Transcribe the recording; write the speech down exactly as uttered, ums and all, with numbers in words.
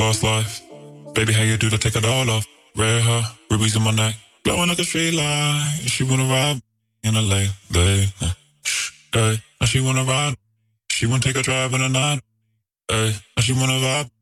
Boss life. Baby, how you do to take it all off? Red hair, rubies in my neck, blowing like a street light. She wanna ride in a late, late, hey. Now she wanna ride. She wanna take a drive in the night, hey. Now she wanna vibe.